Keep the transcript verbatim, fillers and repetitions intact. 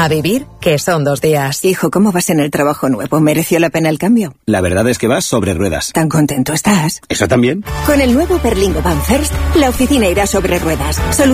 A vivir, que son dos días. Hijo, ¿cómo vas en el trabajo nuevo? ¿Mereció la pena el cambio? La verdad es que vas sobre ruedas. ¿Tan contento estás? ¿Eso también? Con el nuevo Berlingo Van First, la oficina irá sobre ruedas. Solo